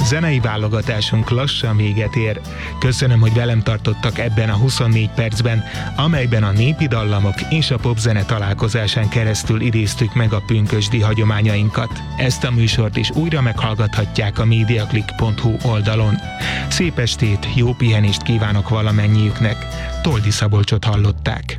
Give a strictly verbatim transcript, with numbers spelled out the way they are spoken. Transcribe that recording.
Zenei válogatásunk lassan véget ér. Köszönöm, hogy velem tartottak ebben a huszonnégy percben, amelyben a népi dallamok és a popzene találkozásán keresztül idéztük meg a pünkösdi hagyományainkat. Ezt a műsort is újra meghallgathatják a mediaclick pont hu oldalon. Szép estét, jó pihenést kívánok valamennyiüknek. Toldi Szabolcsot hallották.